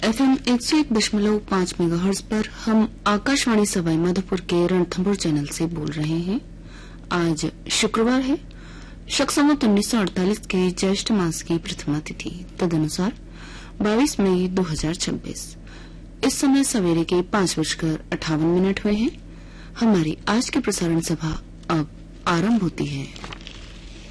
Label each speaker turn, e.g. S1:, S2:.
S1: FM 101.5 megahertz पर हम आकाशवाणी सवाई माधोपुर के रणथंभौर चैनल से बोल रहे हैं। आज शुक्रवार है, शक संवत 1948 के ज्येष्ठ मास की प्रथमा तिथि, तदनुसार 22 मई 2026। इस समय सवेरे के 5:58 हुए हैं। हमारी आज की प्रसारण सभा अब आरंभ होती है।